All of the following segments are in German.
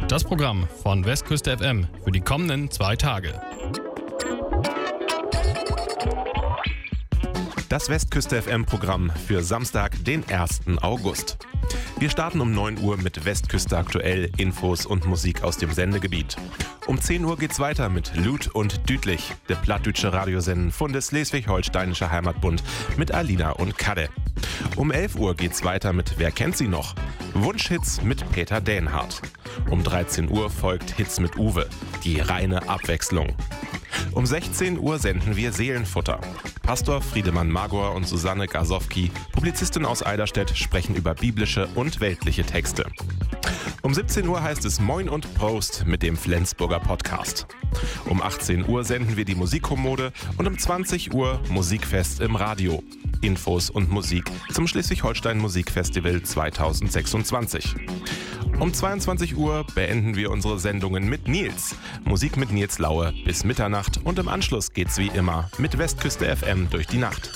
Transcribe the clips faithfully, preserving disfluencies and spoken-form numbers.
Das Programm von Westküste F M für die kommenden zwei Tage. Das Westküste F M-Programm für Samstag, den ersten August. Wir starten um neun Uhr mit Westküste aktuell, Infos und Musik aus dem Sendegebiet. Um zehn Uhr geht's weiter mit Lud und Düdlich, der plattdütsche Radiosenden von des Schleswig-Holsteinischer Heimatbund mit Alina und Kadde. Um elf Uhr geht's weiter mit Wer kennt sie noch? Wunschhits mit Peter Dänhardt. Um dreizehn Uhr folgt Hits mit Uwe, die reine Abwechslung. Um sechzehn Uhr senden wir Seelenfutter. Pastor Friedemann Magor und Susanne Gasowski, Publizistin aus Eiderstedt, sprechen über biblische und weltliche Texte. Um siebzehn Uhr heißt es Moin und Prost mit dem Flensburger Podcast. Um achtzehn Uhr senden wir die Musikkommode und um zwanzig Uhr Musikfest im Radio. Infos und Musik zum Schleswig-Holstein Musikfestival zweitausendsechsundzwanzig. Um zweiundzwanzig Uhr beenden wir unsere Sendungen mit Nils. Musik mit Nils Laue bis Mitternacht und im Anschluss geht's wie immer mit Westküste F M durch die Nacht.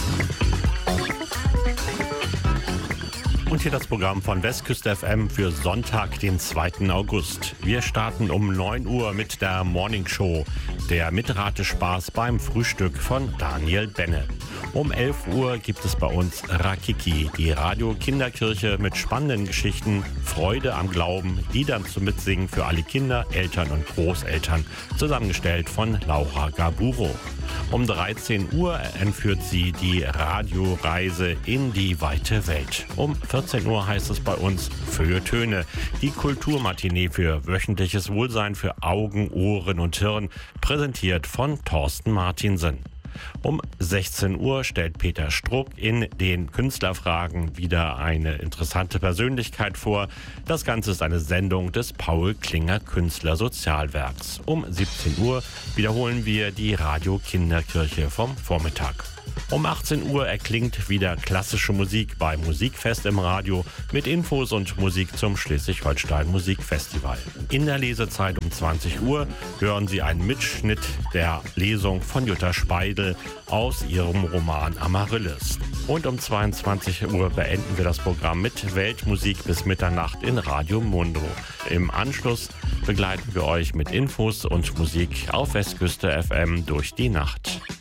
Und hier das Programm von Westküste F M für Sonntag, den zweiten August. Wir starten um neun Uhr mit der Morning Show, der Mitratespaß beim Frühstück von Daniel Benne. Um elf Uhr gibt es bei uns Rakiki, die Radio-Kinderkirche mit spannenden Geschichten, Freude am Glauben, Liedern zum Mitsingen für alle Kinder, Eltern und Großeltern, zusammengestellt von Laura Gaburo. Um dreizehn Uhr entführt sie die Radioreise in die weite Welt. Um vierzehn Uhr heißt es bei uns Feuilletöne, die Kulturmatinee für wöchentliches Wohlsein für Augen, Ohren und Hirn, präsentiert von Thorsten Martinsen. Um sechzehn Uhr stellt Peter Struck in den Künstlerfragen wieder eine interessante Persönlichkeit vor. Das Ganze ist eine Sendung des Paul Klinger Künstlersozialwerks. Um siebzehn Uhr wiederholen wir die Radio-Kinderkirche vom Vormittag. Um achtzehn Uhr erklingt wieder klassische Musik bei Musikfest im Radio mit Infos und Musik zum Schleswig-Holstein Musikfestival. In der Lesezeit um zwanzig Uhr hören Sie einen Mitschnitt der Lesung von Jutta Speidel aus ihrem Roman Amaryllis. Und um zweiundzwanzig Uhr beenden wir das Programm mit Weltmusik bis Mitternacht in Radio Mundo. Im Anschluss begleiten wir euch mit Infos und Musik auf Westküste F M durch die Nacht.